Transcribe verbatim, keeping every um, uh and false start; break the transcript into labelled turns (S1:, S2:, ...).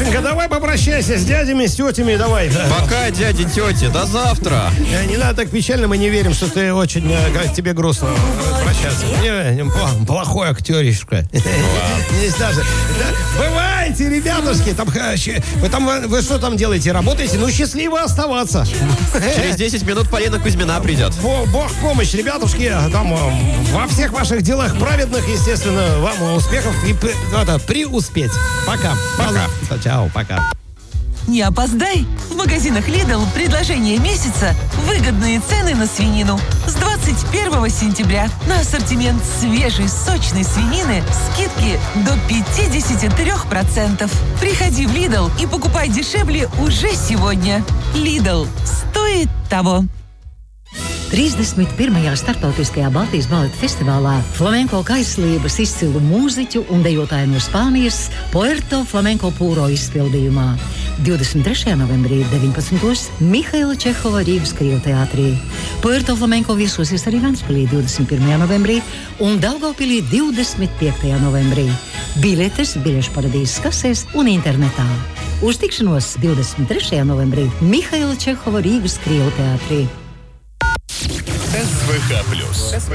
S1: Лешенька, давай попрощайся с дядями, с тетями, давай.
S2: Пока, дяди, тети, до завтра.
S1: Не надо так печально, мы не верим, что ты очень, как тебе грустно прощаться. Не, плохой актеришка. Здесь даже. Бывайте, ребятушки. Там, вы, там, вы что там делаете? Работаете? Ну, счастливо оставаться.
S2: Через десять минут Полина Кузьмина придет.
S1: Бог в помощь, ребятушки. Там во всех ваших делах праведных, естественно, вам успехов и это, преуспеть. Пока.
S2: Пока.
S1: Чао, пока.
S3: Не опоздай! В магазинах Lidl предложение месяца – выгодные цены на свинину. С двадцать первого сентября на ассортимент свежей сочной свинины скидки до пятьдесят три процента. Приходи в Lidl и покупай дешевле уже сегодня. Lidl стоит того.
S4: trīsdesmit pirmajā starptautiskajā Baltijas baleta festivālā flamenko kaislības izcilu mūziķu un dejotāju no Spānijas Puerto Flamenco Puro izpildījumā. divdesmit trešajā novembrī deviņpadsmitos Mihaila Čehova Rīgas Krievu-teātrī. Puerto Flamenco viesosies arī Ventspilī divdesmit pirmajā novembrī un Daugavpilī divdesmit piektajā novembrī. Biļetes biļešu paradīzes kasēs un internetā. Uz tikšanos divdesmit trešajā novembrī Mihaila Čehova Rīgas Krievu-teātrī.
S5: СВХ плюс.